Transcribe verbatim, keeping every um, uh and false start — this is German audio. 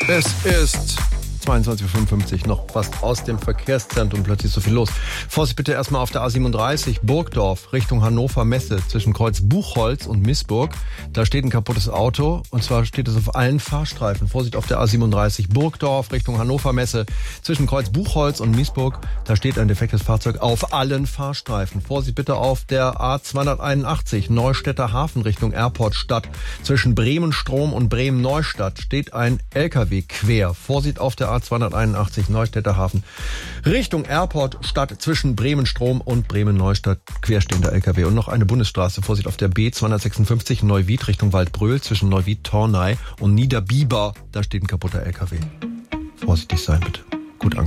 Es ist zweiundzwanzig Uhr fünfundfünfzig, noch was aus dem Verkehrszentrum, plötzlich so viel los. Vorsicht bitte erstmal auf der A siebenunddreißig, Burgdorf, Richtung Hannover Messe, zwischen Kreuz Buchholz und Missburg. Da steht ein kaputtes Auto, und zwar steht es auf allen Fahrstreifen. Vorsicht auf der A siebenunddreißig, Burgdorf, Richtung Hannover Messe, zwischen Kreuz Buchholz und Missburg. Da steht ein defektes Fahrzeug auf allen Fahrstreifen. Vorsicht bitte auf der A zweihunderteinundachtzig, Neustädter Hafen, Richtung Airportstadt, zwischen Bremen-Strom und Bremen-Neustadt steht ein L K W quer. Vorsicht auf der A zweihunderteinundachtzig, Neustädter Hafen, Richtung Airportstadt, zwischen Bremen-Strom und Bremen-Neustadt, querstehender L K W. Und noch eine Bundesstraße, Vorsicht auf der B zweihundertsechsundfünfzig, Neuwied, Richtung Waldbröl, zwischen Neuwied-Tornay und Niederbiber, da steht ein kaputter L K W. Vorsichtig sein bitte. Gut angekommen.